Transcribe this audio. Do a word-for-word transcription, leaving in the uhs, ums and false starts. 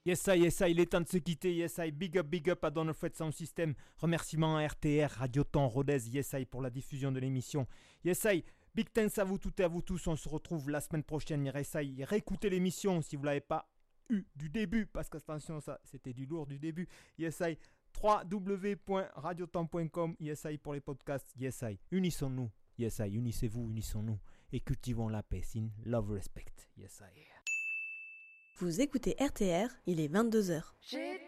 Yes I, yes I, il est temps de se quitter. Yes I, big up, big up à Donald Fred Sound System. Remerciements à R T R, Radio Temps, Rodez, Yes I pour la diffusion de l'émission. Yes I, big thanks à vous toutes et à vous tous. On se retrouve la semaine prochaine. Yes I, réécoutez l'émission si vous ne l'avez pas eu du début. Parce que attention, ça c'était du lourd du début. Yes I, w w w point radiotemps point com. Yes I pour les podcasts. Yes I, unissons-nous. Yes I, unissez-vous, unissons-nous. Et cultivons la paix. Sin love, respect. Yes I. Vous écoutez R T R, il est vingt-deux heures. J'ai